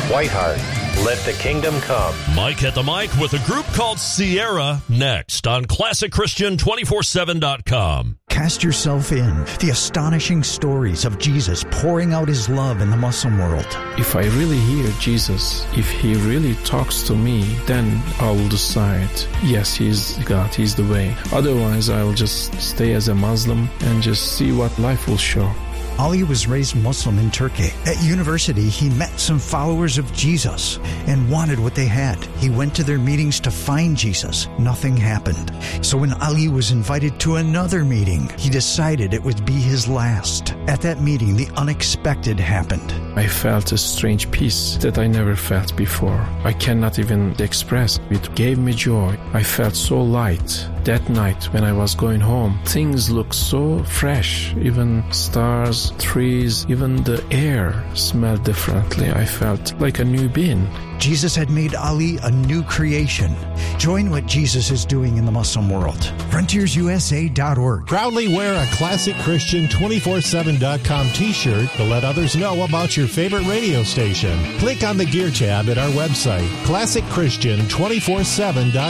Whiteheart, Let the Kingdom Come. Mike at the mic with a group called Sierra next on ClassicChristian247.com. Cast yourself in the astonishing stories of Jesus pouring out his love in the Muslim world. If I really hear Jesus, if he really talks to me, then I will decide, yes, he's God, he's the way. Otherwise, I will just stay as a Muslim and just see what life will show. Ali was raised Muslim in Turkey. At university, he met some followers of Jesus and wanted what they had. He went to their meetings to find Jesus. Nothing happened. So when Ali was invited to another meeting, he decided it would be his last. At that meeting, the unexpected happened. I felt a strange peace that I never felt before. I cannot even express. It gave me joy. I felt so light. That night when I was going home, things looked so fresh. Even stars, trees, even the air smelled differently. I felt like a new being. Jesus had made Ali a new creation. Join what Jesus is doing in the Muslim world. FrontiersUSA.org. Proudly wear a ClassicChristian247.com t-shirt to let others know about your favorite radio station. Click on the gear tab at our website, ClassicChristian247.com.